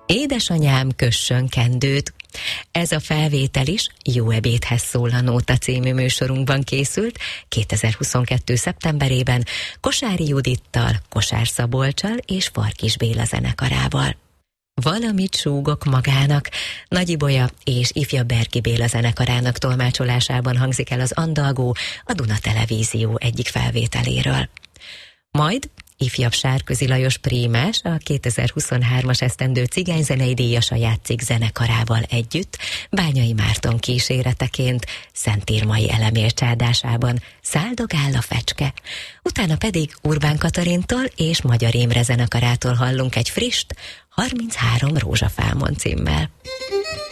Édesanyám, kössön kendőt. Ez a felvétel is Jó ebédhez szól a Nóta című műsorunkban készült 2022. szeptemberében Kosári Judittal, Kosár Szabolccsal és Farkis Béla zenekarával. Valamit súgok magának, Nagy Ibolya és ifjabb Berki Béla zenekarának tolmácsolásában hangzik el az Andalgó a Duna Televízió egyik felvételéről. Majd ifjabb Sárközi Lajos prímás, a 2023-as esztendő cigányzenei díjasa játszik zenekarával együtt, Bányai Márton kíséreteként, Szentírmai Elemér csádásában Száldogál a fecske. Utána pedig Urbán Katalintól és Magyar Imre zenekarától hallunk egy frisst, 33 rózsafámon címmel.